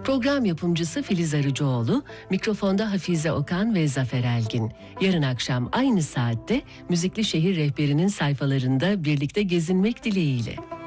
Program yapımcısı Filiz Arıcıoğlu, mikrofonda Hafize Okan ve Zafer Elgin. Yarın akşam aynı saatte Müzikli Şehir Rehberi'nin sayfalarında birlikte gezinmek dileğiyle.